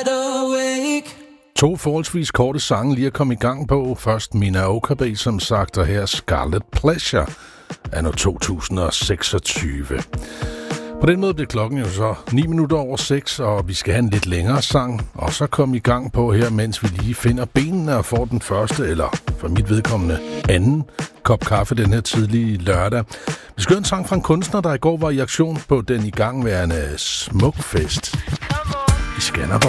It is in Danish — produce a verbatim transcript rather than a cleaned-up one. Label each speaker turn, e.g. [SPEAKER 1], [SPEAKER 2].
[SPEAKER 1] To forholdsvis korte sange lige at komme i gang på. Først Mina Okabe, som sagt, og her Scarlet Pleasure anno to tusind og seksogtyve. På den måde bliver klokken jo så ni minutter over seks, og vi skal have en lidt længere sang, og så komme i gang på her, mens vi lige finder benene og får den første, eller for mit vedkommende anden kop kaffe den her tidlige lørdag. Vi skal høre en sang fra en kunstner, der i går var i aktion på den igangværende Smukfest i Skanderborg.